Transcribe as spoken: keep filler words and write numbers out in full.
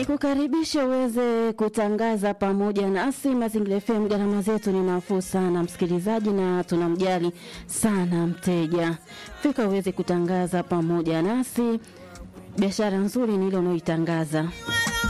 Nikukaribisha uweze kutangaza pamoja nasi. Mazingira F M, gharama zetu ni nafuu sana msikilizaji, na tunamjali sana mteja. Fika uweze kutangaza pamoja nasi. Biashara nzuri ni ile unayoitangaza.